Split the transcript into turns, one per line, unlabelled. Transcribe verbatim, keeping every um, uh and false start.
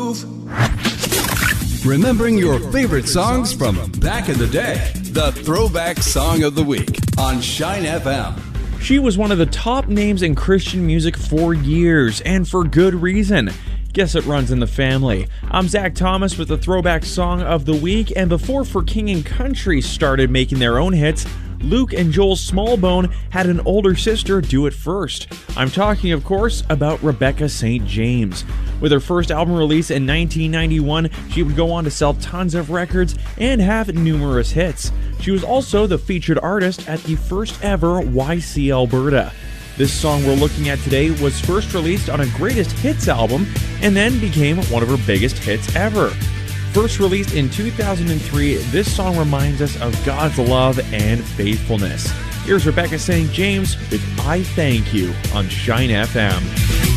Move. Remembering your favorite songs from back in the day. The Throwback Song of the Week on Shine F M.
She was one of the top names in Christian music for years, and for good reason. Guess it runs in the family. I'm Zach Thomas with the Throwback Song of the Week, and before For King and Country started making their own hits, Luke and Joel Smallbone had an older sister do it first. I'm talking, of course, about Rebecca Saint James. With her first album release in nineteen ninety-one, she would go on to sell tons of records and have numerous hits. She was also the featured artist at the first ever Y C Alberta. This song we're looking at today was first released on a Greatest Hits album and then became one of her biggest hits ever. First released in two thousand three, this song reminds us of God's love and faithfulness. Here's Rebecca Saint James with I Thank You on Shine F M.